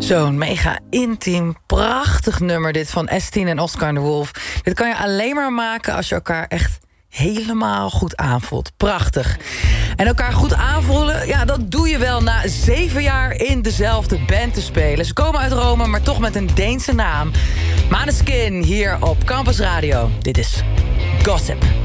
Zo'n mega intiem, prachtig nummer dit van S10 en Oscar de Wolf. Dit kan je alleen maar maken als je elkaar echt helemaal goed aanvoelt. Prachtig. En elkaar goed aanvoelen, ja, dat doe je wel na 7 jaar in dezelfde band te spelen. Ze komen uit Rome, maar toch met een Deense naam. Måneskin hier op Campus Radio. Dit is Gossip.